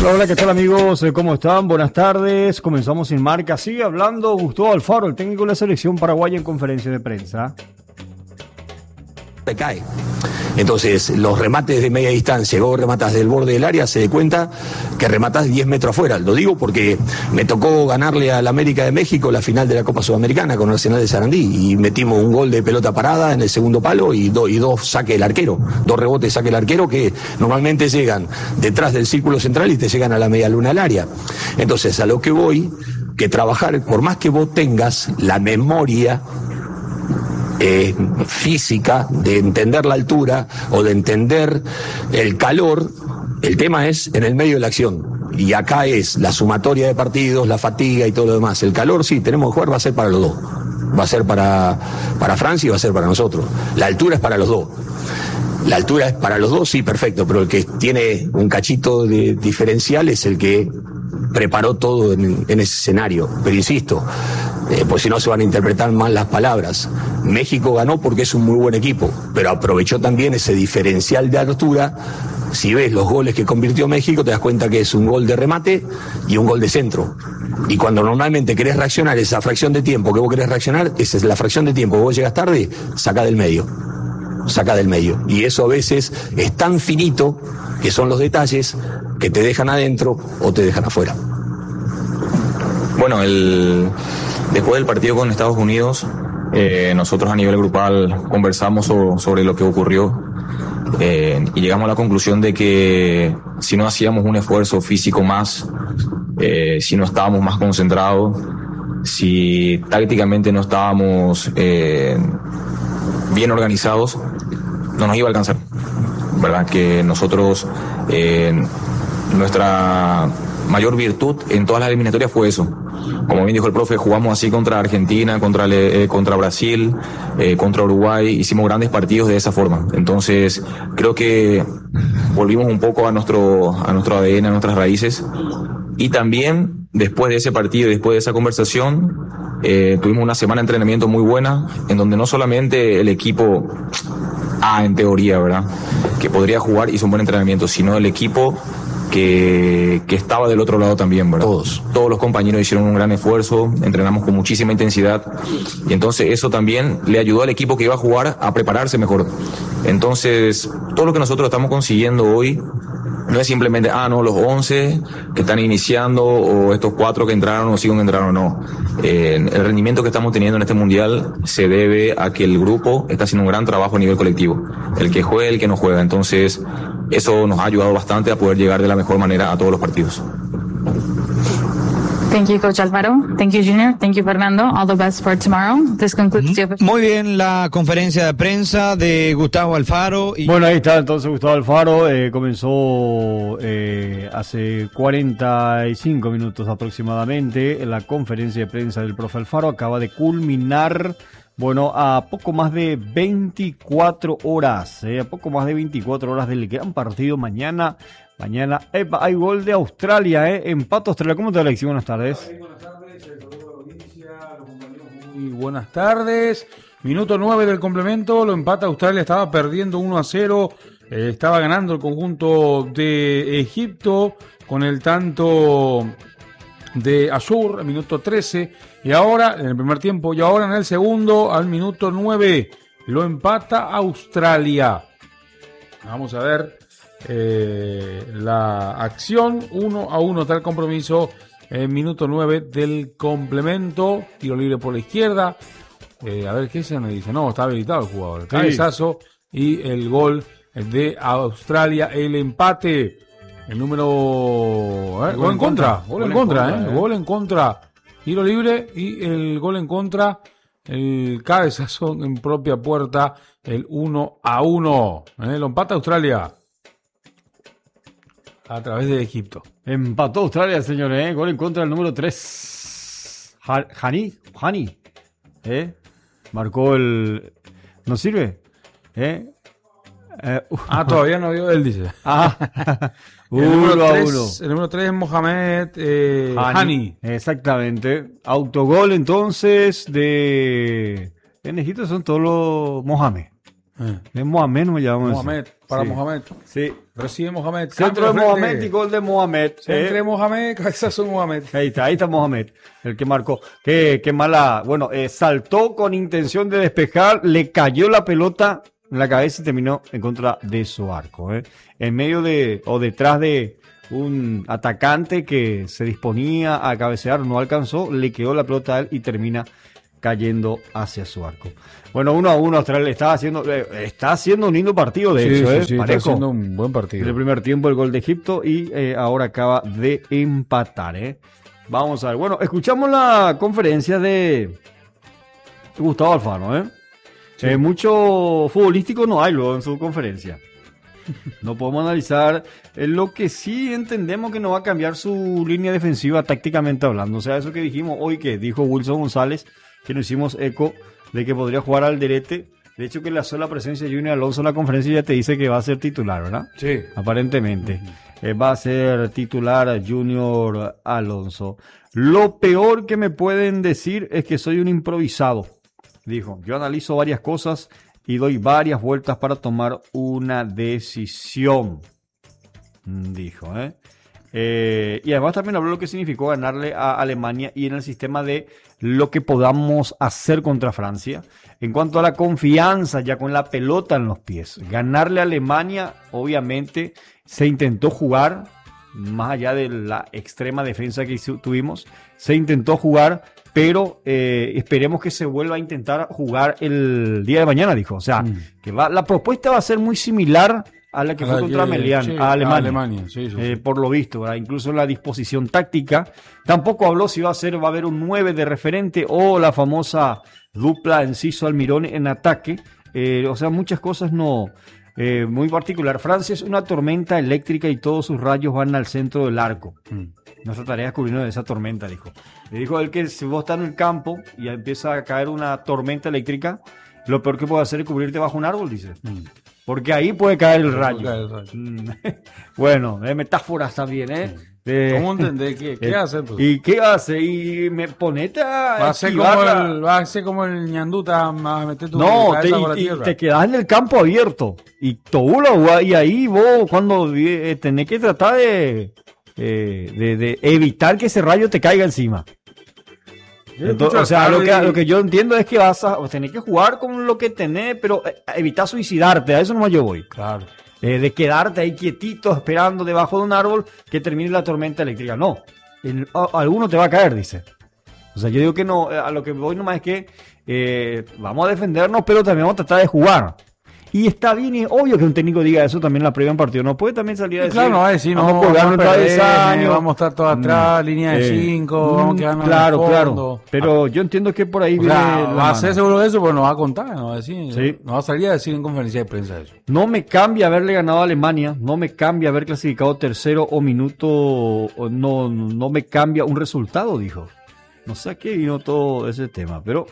Hola, hola, ¿qué tal amigos? ¿Cómo están? Buenas tardes. Comenzamos sin marca. Sigue hablando Gustavo Alfaro, el técnico de la selección paraguaya en conferencia de prensa. Te cae. Entonces, los remates de media distancia, vos rematas del borde del área, se dé cuenta que rematas 10 metros afuera. Lo digo porque me tocó ganarle al América de México la final de la Copa Sudamericana con Arsenal de Sarandí y metimos un gol de pelota parada en el segundo palo y dos saques del arquero, 2 rebotes saque el arquero que normalmente llegan detrás del círculo central y te llegan a la media luna del área. Entonces, a lo que voy, que trabajar, por más que vos tengas la memoria física de entender la altura o de entender el calor, el tema es en el medio de la acción. Y acá es la sumatoria de partidos, la fatiga y todo lo demás. El calor, sí, tenemos que jugar, va a ser para los dos. Va a ser para Francia y va a ser para nosotros. La altura es para los dos. La altura es para los dos, sí, perfecto, pero el que tiene un cachito de diferencial es el que preparó todo en ese escenario. Pero insisto, pues si no se van a interpretar mal las palabras. México ganó porque es un muy buen equipo, pero aprovechó también ese diferencial de altura. Si ves los goles que convirtió México, te das cuenta que es un gol de remate y un gol de centro. Y cuando normalmente querés reaccionar, esa fracción de tiempo que vos querés reaccionar, esa es la fracción de tiempo que vos llegas tarde, saca del medio. Saca del medio. Y eso a veces es tan finito, que son los detalles, que te dejan adentro o te dejan afuera. Bueno, después del partido con Estados Unidos, nosotros a nivel grupal conversamos sobre lo que ocurrió y llegamos a la conclusión de que si no hacíamos un esfuerzo físico más, si no estábamos más concentrados, si tácticamente no estábamos bien organizados, no nos iba a alcanzar, ¿verdad? Que nosotros, nuestra mayor virtud en todas las eliminatorias fue eso. Como bien dijo el profe, jugamos así contra Argentina, contra Brasil, contra Uruguay, hicimos grandes partidos de esa forma. Entonces, creo que volvimos un poco a nuestro ADN, a nuestras raíces. Y también, después de ese partido, después de esa conversación, tuvimos una semana de entrenamiento muy buena, en donde no solamente el equipo A, en teoría, ¿verdad?, que podría jugar, hizo un buen entrenamiento, sino el equipo que estaba del otro lado también, ¿verdad? Todos los compañeros hicieron un gran esfuerzo, entrenamos con muchísima intensidad, y entonces eso también le ayudó al equipo que iba a jugar a prepararse mejor. Entonces, todo lo que nosotros estamos consiguiendo hoy no es simplemente, los 11 que están iniciando o estos 4 que entraron o siguen entrando, no. El rendimiento que estamos teniendo en este mundial se debe a que el grupo está haciendo un gran trabajo a nivel colectivo. El que juega, el que no juega. Entonces, eso nos ha ayudado bastante a poder llegar de la mejor manera a todos los partidos. Thank you, Coach Alvaro. Thank you, Junior. Thank you, Fernando. All the best for tomorrow. This concludes the official. Muy bien la conferencia de prensa de Gustavo Alfaro. Bueno, ahí está entonces Gustavo Alfaro. Comenzó hace 45 minutos aproximadamente la conferencia de prensa del profe Alfaro. Acaba de culminar, bueno, a poco más de 24 horas. A poco más de 24 horas del gran partido mañana. Hay gol de Australia, empate Australia. ¿Cómo te va, Alexis? Buenas tardes. Buenas tardes, saludos a la audiencia, a los compañeros, muy buenas tardes. Minuto 9 del complemento, lo empata Australia, estaba perdiendo 1-0, estaba ganando el conjunto de Egipto con el tanto de Azur, al minuto 13, y ahora, en el primer tiempo, y ahora en el segundo, al minuto 9, lo empata Australia. Vamos a ver la acción, 1-1 está el compromiso en minuto 9 del complemento, tiro libre por la izquierda, a ver qué se me dice, no, está habilitado el jugador, cabezazo y el gol de Australia, el empate, el número gol en contra, tiro libre y el gol en contra, el cabezazo en propia puerta, el 1-1, lo empata Australia a través de Egipto. Empató Australia, señores, gol en contra del número 3. Hani, marcó el... ¿No sirve? Todavía no vio él, dice. El número 3 es Mohamed Hani. Exactamente. Autogol entonces de... En Egipto son todos los Mohamed. De Mohamed no me llamamos. Mohamed, para Sí. Mohamed. Sí. Recibe Mohamed. Centro de Cambio frente. Mohamed y gol de Mohamed. Centro de Mohamed, cabezazo de Mohamed. Ahí está Mohamed, el que marcó. Qué mala. Bueno, saltó con intención de despejar, le cayó la pelota en la cabeza y terminó en contra de su arco. En medio de o detrás de un atacante que se disponía a cabecear, no alcanzó, le quedó la pelota a él y termina cayendo hacia su arco. Bueno, 1-1 Australia está haciendo un lindo partido, de hecho, sí, está parejo. haciendo un buen En partido. el primer tiempo el gol de Egipto y ahora acaba de empatar. Vamos a ver. Bueno, escuchamos la conferencia de Gustavo Alfaro. Mucho futbolístico no hay luego en su conferencia. No podemos analizar lo que sí entendemos que no va a cambiar su línea defensiva tácticamente hablando. O sea, eso que dijimos hoy, que dijo Wilson González, que nos hicimos eco de que podría jugar Alderete. De hecho, que la sola presencia de Junior Alonso en la conferencia ya te dice que va a ser titular, ¿verdad? Sí. Aparentemente. Va a ser titular Junior Alonso. Lo peor que me pueden decir es que soy un improvisado. Dijo, yo analizo varias cosas y doy varias vueltas para tomar una decisión. Dijo, y además también habló lo que significó ganarle a Alemania y en el sistema de lo que podamos hacer contra Francia. En cuanto a la confianza, ya con la pelota en los pies. Ganarle a Alemania, obviamente, se intentó jugar, más allá de la extrema defensa que tuvimos, se intentó jugar, pero esperemos que se vuelva a intentar jugar el día de mañana, dijo. O sea, que la propuesta va a ser muy similar a la que fue contra a Alemania. Sí. Por lo visto, ¿verdad? Incluso la disposición táctica. Tampoco habló si va a haber un 9 de referente o la famosa dupla Enciso Almirón en ataque. O sea, muchas cosas no muy particular. Francia es una tormenta eléctrica y todos sus rayos van al centro del arco. Nuestra tarea es cubrirnos de esa tormenta, dijo. Le dijo él que si vos estás en el campo y empieza a caer una tormenta eléctrica, lo peor que puede hacer es cubrirte bajo un árbol, dice. Porque ahí puede caer el rayo. Bueno, metáforas también, ¿Cómo entendés? ¿Qué hace? Pues? ¿Y qué hace? Y me ponete a va a ser como el ñanduta a meter tu cabeza por la tierra. Te quedás en el campo abierto. Y y ahí vos cuando tenés que tratar de evitar que ese rayo te caiga encima. Entonces, o sea, lo que yo entiendo es que vas a tener que jugar con lo que tenés, pero evitar suicidarte, a eso nomás yo voy. Claro. De quedarte ahí quietito esperando debajo de un árbol que termine la tormenta eléctrica. No, alguno te va a caer, dice. O sea, yo digo que no, a lo que voy nomás es que vamos a defendernos, pero también vamos a tratar de jugar. Y está bien, y es obvio que un técnico diga eso también en la previa en partido. No puede también salir a decir, claro, no va a decir, vamos a colgarnos el travesaño, vamos a estar todos atrás, línea de 5, vamos a quedarnos en el fondo. Claro. Pero yo entiendo que por ahí viene va a ser seguro de eso, pero no va a contar, no va a decir, sí. No va a salir a decir en conferencia de prensa eso. No me cambia haberle ganado a Alemania, no me cambia haber clasificado tercero o minuto, no me cambia un resultado, dijo. No sé a qué vino todo ese tema, pero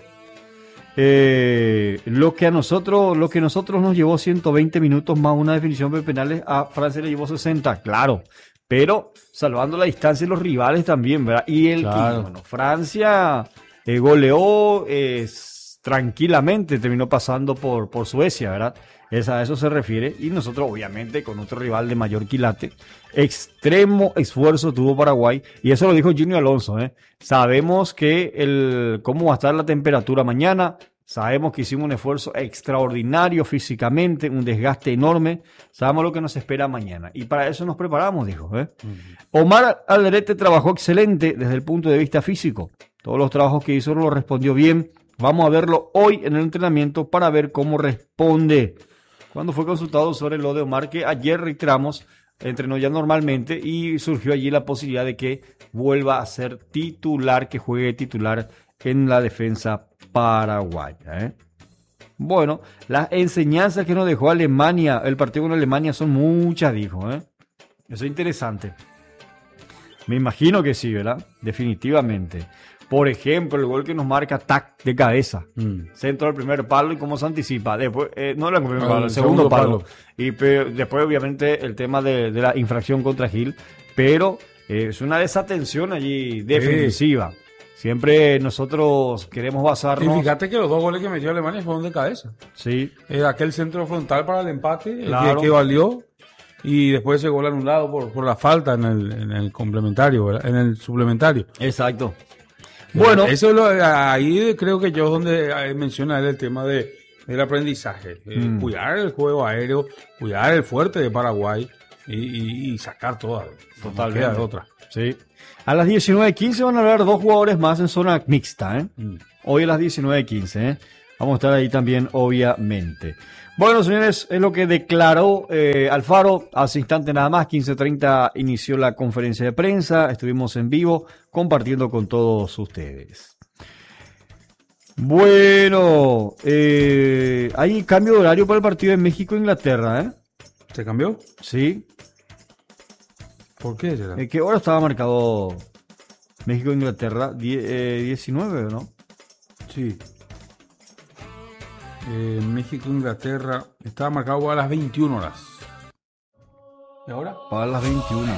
lo que a nosotros nos llevó 120 minutos más una definición de penales, a Francia le llevó 60, claro, pero salvando la distancia de los rivales también, ¿verdad? Y Francia goleó tranquilamente, terminó pasando por Suecia, ¿verdad? A eso se refiere, y nosotros obviamente con otro rival de mayor quilate, extremo esfuerzo tuvo Paraguay, y eso lo dijo Junior Alonso, sabemos que cómo va a estar la temperatura mañana, sabemos que hicimos un esfuerzo extraordinario físicamente, un desgaste enorme, sabemos lo que nos espera mañana, y para eso nos preparamos, dijo. Omar Alderete trabajó excelente desde el punto de vista físico, todos los trabajos que hizo lo respondió bien, vamos a verlo hoy en el entrenamiento para ver cómo responde. Cuando fue consultado sobre lo de Omar, que ayer reiteramos, entrenó ya normalmente y surgió allí la posibilidad de que vuelva a ser titular, que juegue titular en la defensa paraguaya. Bueno, las enseñanzas que nos dejó Alemania, el partido con Alemania son muchas, dijo. Eso es interesante. Me imagino que sí, ¿verdad? Definitivamente. Por ejemplo, el gol que nos marca tac de cabeza. Centro del primer palo y cómo se anticipa. Después, no el primer palo, el segundo palo. Y después, obviamente, el tema de la infracción contra Gil. Pero es una desatención allí defensiva. Siempre nosotros queremos Y basarnos. fíjate que los 2 goles que metió Alemania fueron de cabeza. Sí, Aquel centro frontal para el empate, Claro. que valió. Y después ese gol anulado por la falta en el complementario, ¿verdad? En el suplementario. exacto. Bueno, Eso es ahí creo que yo es donde menciona él el tema del aprendizaje. Cuidar el juego aéreo, cuidar el fuerte de Paraguay y sacar todas. Totalmente. No queda de otra. sí. A las 19:15 van a haber 2 jugadores más en zona mixta, ¿eh? Hoy a las 19:15, ¿eh? Vamos a estar ahí también, obviamente. Bueno, señores, es lo que declaró Alfaro hace instante nada más. 15:30 inició la conferencia de prensa. Estuvimos en vivo compartiendo con todos ustedes. Bueno, hay cambio de horario para el partido de México-Inglaterra, ¿eh? ¿Se cambió? Sí. ¿Por qué será? ¿Qué hora estaba marcado México-Inglaterra? 19, ¿no? Sí. México-Inglaterra estaba marcado a las 21 horas. ¿Y ahora? Para las 21.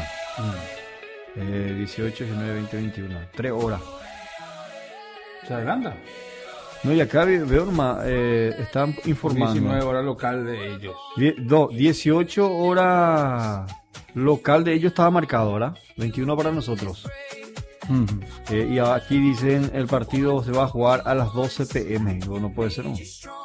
18, 19, 20, 21. 3 horas. ¿Se adelanta? No, y acá veo, están informando. 19 horas local de ellos. 18 horas local de ellos estaba marcado, ¿verdad? 21 para nosotros. Y aquí dicen el partido se va a jugar a las 12 p.m. No puede ser, ¿no?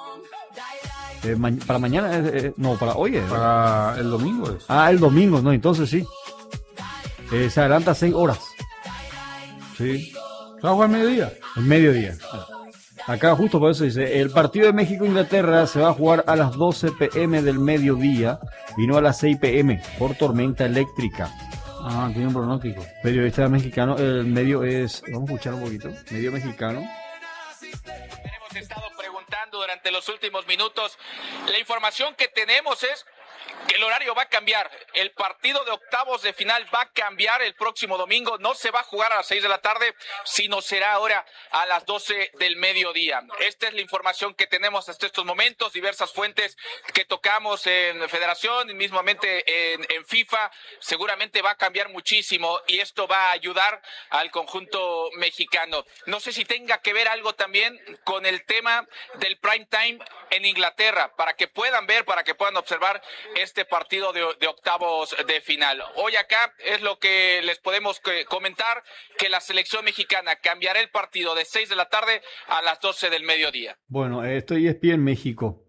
Para mañana, no, para hoy es. Para el domingo es. El domingo, no, entonces sí. Se adelanta 6 horas. Sí. ¿Se va a jugar al mediodía? El mediodía. Acá justo por eso dice, el partido de México-Inglaterra se va a jugar a las 12 p.m. del mediodía y no a las 6 p.m. por tormenta eléctrica. Tiene un pronóstico. Periodista mexicano, el medio es, vamos a escuchar un poquito, medio mexicano. Hemos estado preguntando durante los últimos minutos. La información que tenemos es que el horario va a cambiar. El partido de octavos de final va a cambiar el próximo domingo. No se va a jugar a las 6 de la tarde, sino será ahora a las 12 del mediodía. Esta es la información que tenemos hasta estos momentos. Diversas fuentes que tocamos en Federación y mismamente en FIFA. Seguramente va a cambiar muchísimo y esto va a ayudar al conjunto mexicano. No sé si tenga que ver algo también con el tema del prime time en Inglaterra, para que puedan ver, para que puedan observar este partido de octavos de final. Hoy acá es lo que les podemos comentar, que la selección mexicana cambiará el partido de 6 de la tarde a las 12 del mediodía. Bueno, esto es ESPN México.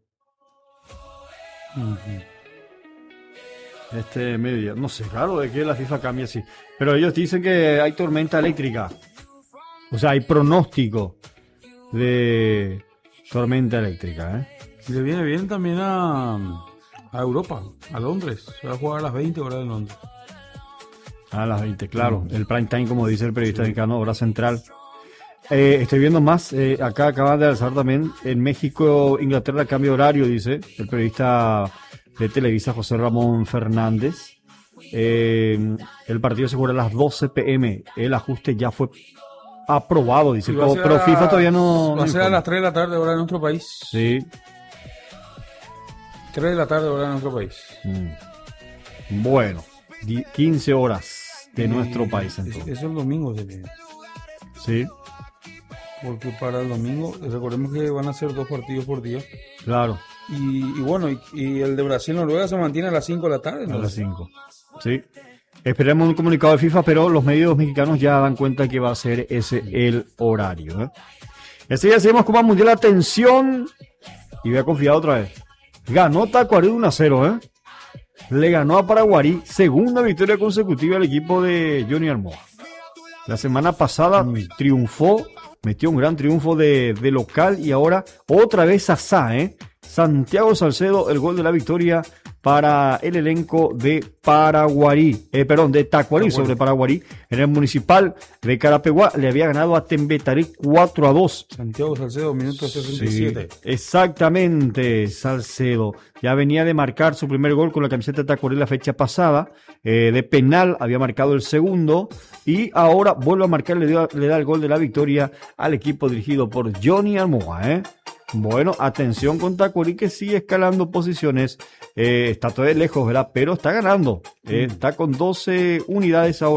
Mediodía, no sé, claro, de que la FIFA cambia así. Pero ellos dicen que hay tormenta eléctrica. O sea, hay pronóstico de tormenta eléctrica, ¿eh? Le viene bien también a Europa, a Londres. Se va a jugar a las 20 horas de Londres. A las 20, claro. El prime time, como dice el periodista mexicano, hora central. Estoy viendo más. Acá acaban de alzar también. En México, Inglaterra, cambio de horario, dice el periodista de Televisa, José Ramón Fernández. El partido se juega a las 12 p.m. El ajuste ya fue aprobado, dice. Pero FIFA todavía no. Va a ser a las 3 de la tarde, hora de nuestro país. Sí. 3 de la tarde, hora de nuestro país. Bueno, 15 horas de nuestro país, entonces. Eso es el domingo, sería. Sí. Porque para el domingo, recordemos que van a ser 2 partidos por día. Claro. Y bueno, y el de Brasil-Noruega se mantiene a las 5 de la tarde, ¿no? A las 5. Sí. Esperemos un comunicado de FIFA, pero los medios mexicanos ya dan cuenta que va a ser ese el horario, ¿eh? Este día seguimos Copa Mundial. Atención. Y voy a confiar otra vez. Ganó Tacuarí 1-0, ¿eh? Le ganó a Paraguarí. Segunda victoria consecutiva al equipo de Johnny Armoa. La semana pasada triunfó. Metió un gran triunfo de local. Y ahora otra vez Asá, ¿eh? Santiago Salcedo, el gol de la victoria para el elenco de Paraguarí, de Tacuarí sobre Paraguarí. En el Municipal de Carapeguá le había ganado a Tembetarí 4-2. Santiago Salcedo, minuto 67. Sí, exactamente, Salcedo. Ya venía de marcar su primer gol con la camiseta de Tacuarí la fecha pasada. De penal había marcado el segundo. Y ahora vuelve a marcar, le da el gol de la victoria al equipo dirigido por Johnny Armoa, ¿eh? Bueno, atención con Tacuarí, que sigue escalando posiciones. Está todavía lejos, ¿verdad? Pero está ganando. Está con 12 unidades ahora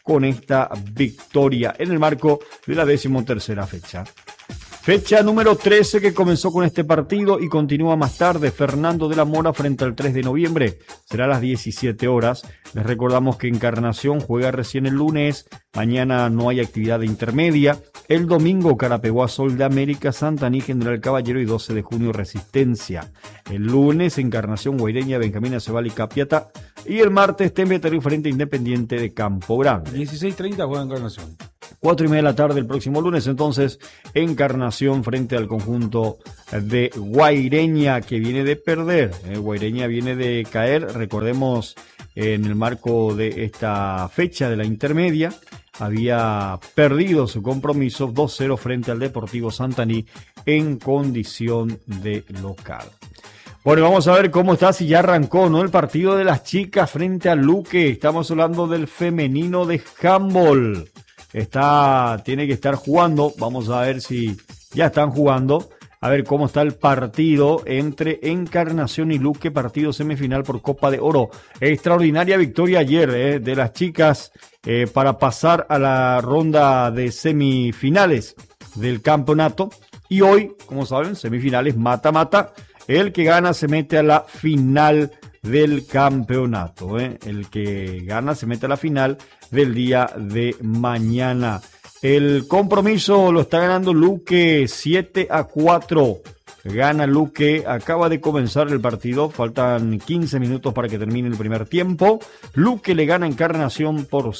con esta victoria en el marco de la 13ª fecha. Fecha número 13 que comenzó con este partido y continúa más tarde. Fernando de la Mora frente al 3 de noviembre. Será a las 17 horas. Les recordamos que Encarnación juega recién el lunes. Mañana no hay actividad intermedia. El domingo Carapeguá Sol de América, Santaní, General Caballero y 12 de junio Resistencia. El lunes Encarnación, Guaireña, Benjamín Aceval y Capiatá. Y el martes Tembeterio frente Independiente de Campo Grande. 16:30 juega Encarnación. 4:30 de la tarde el próximo lunes, entonces, Encarnación frente al conjunto de Guaireña, que viene de perder. Guaireña viene de caer, recordemos, en el marco de esta fecha de la intermedia, había perdido su compromiso 2-0 frente al Deportivo Santaní en condición de local. Bueno, vamos a ver cómo está, si ya arrancó, ¿no? El partido de las chicas frente a Luque. Estamos hablando del femenino de handball. Tiene que estar jugando. Vamos a ver si ya están jugando. A ver cómo está el partido entre Encarnación y Luque, partido semifinal por Copa de Oro. Extraordinaria victoria ayer de las chicas para pasar a la ronda de semifinales del campeonato. Y hoy, como saben, semifinales mata-mata. El que gana se mete a la final del campeonato. El que gana se mete a la final del día de mañana. El compromiso lo está ganando Luque 7-4. Gana Luque, acaba de comenzar el partido, faltan 15 minutos para que termine el primer tiempo. Luque le gana a Encarnación por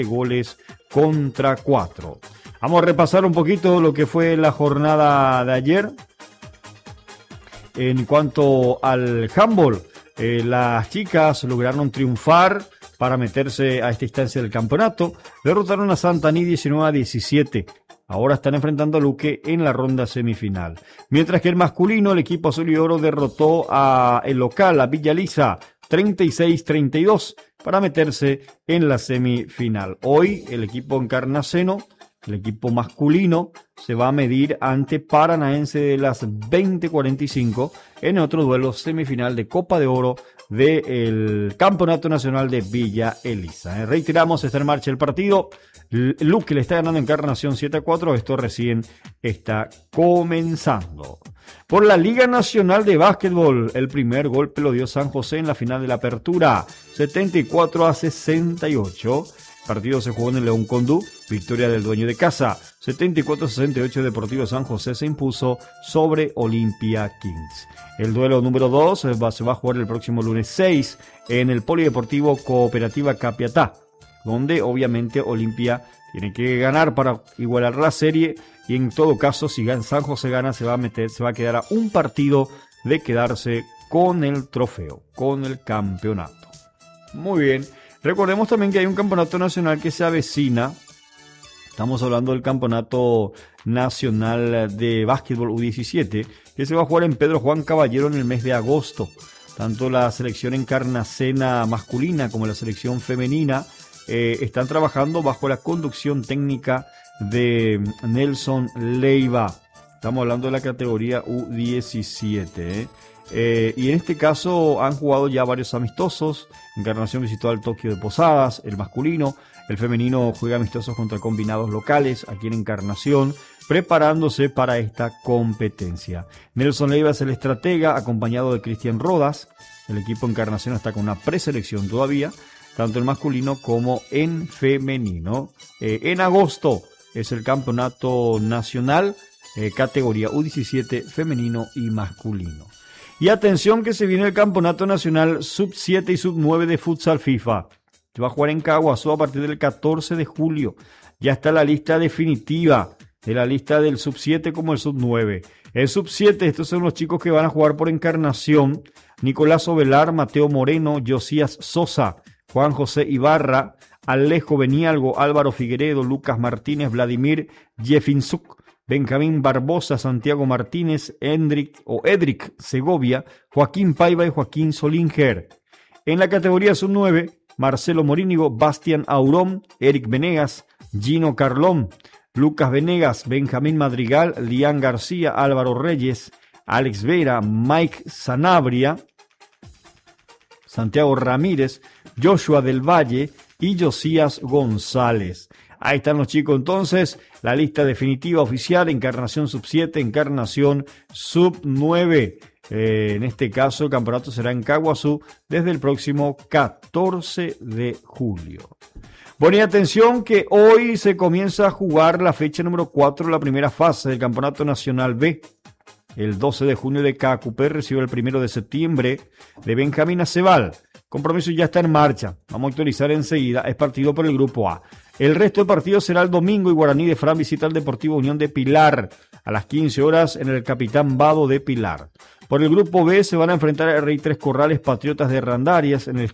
7-4. Vamos a repasar un poquito lo que fue la jornada de ayer. En cuanto al handball, las chicas lograron triunfar para meterse a esta instancia del campeonato. Derrotaron a Santaní 19-17. Ahora están enfrentando a Luque en la ronda semifinal. Mientras que el masculino, el equipo azul y oro derrotó a el local, a Villa Elisa, 36-32 para meterse en la semifinal. Hoy el equipo encarnaceno, el equipo masculino, se va a medir ante Paranaense de las 20:45 en otro duelo semifinal de Copa de Oro del Campeonato Nacional de Villa Elisa. Reiteramos, está en marcha el partido. Luque le está ganando Encarnación 7-4. Esto recién está comenzando. Por la Liga Nacional de Básquetbol, el primer golpe lo dio San José en la final de la apertura, 74-68. El partido se jugó en el León Condú, victoria del dueño de casa. 74-68, Deportivo San José se impuso sobre Olimpia Kings. El duelo número 2 se va a jugar el próximo lunes 6 en el Polideportivo Cooperativa Capiatá, donde obviamente Olimpia tiene que ganar para igualar la serie, y en todo caso, si San José gana, se va a quedar a un partido de quedarse con el trofeo, con el campeonato. Muy bien. Recordemos también que hay un campeonato nacional que se avecina. Estamos hablando del campeonato nacional de básquetbol U17, que se va a jugar en Pedro Juan Caballero en el mes de agosto. Tanto la selección encarnacena masculina como la selección femenina están trabajando bajo la conducción técnica de Nelson Leiva. Estamos hablando de la categoría U17. Y en este caso han jugado ya varios amistosos. Encarnación visitó al Tokio de Posadas, el masculino. El femenino juega amistosos contra combinados locales aquí en Encarnación, preparándose para esta competencia. Nelson Leiva es el estratega, acompañado de Cristian Rodas. El equipo Encarnación está con una preselección todavía, tanto en masculino como en femenino. En agosto es el campeonato nacional, categoría U17 femenino y masculino. Y atención que se viene el campeonato nacional sub-7 y sub-9 de futsal FIFA. Se va a jugar en Caguazú a partir del 14 de julio. Ya está la lista definitiva de la lista del sub-7 como el sub-9. El sub-7, estos son los chicos que van a jugar por Encarnación: Nicolás Ovelar, Mateo Moreno, Josías Sosa, Juan José Ibarra, Alejo Benialgo, Álvaro Figueredo, Lucas Martínez, Vladimir Jefinsuk, Benjamín Barbosa, Santiago Martínez, Edric Segovia, Joaquín Paiva y Joaquín Solinger. En la categoría sub-9, Marcelo Morínigo, Bastián Aurón, Eric Venegas, Gino Carlón, Lucas Venegas, Benjamín Madrigal, Lian García, Álvaro Reyes, Alex Vera, Mike Sanabria, Santiago Ramírez, Joshua del Valle, y Josías González. Ahí están los chicos entonces, la lista definitiva oficial, Encarnación sub-7, Encarnación sub-9. En este caso el campeonato será en Caguazú desde el próximo 14 de julio. Bueno, y atención que hoy se comienza a jugar la fecha número 4 de la primera fase del Campeonato Nacional B. El 12 de junio de Cacupé recibe el 1 de septiembre de Benjamín Acebal. Compromiso ya está en marcha. Vamos a actualizar enseguida. Es partido por el Grupo A. El resto del partido será el domingo y Guaraní de Fran visita al Deportivo Unión de Pilar a las 15 horas en el Capitán Vado de Pilar. Por el Grupo B se van a enfrentar a Rey Tres Corrales Patriotas de Randarias en el